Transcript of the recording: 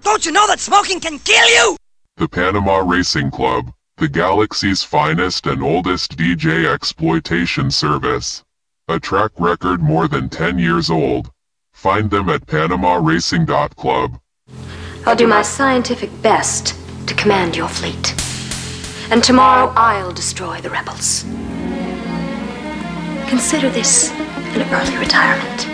Don't you know that smoking can kill you? The Panama Racing Club, the galaxy's finest and oldest DJ exploitation service. A track record more than 10 years old. Find them at PanamaRacing.club. I'll do my scientific best to command your fleet. And tomorrow I'll destroy the rebels. Consider this an early retirement.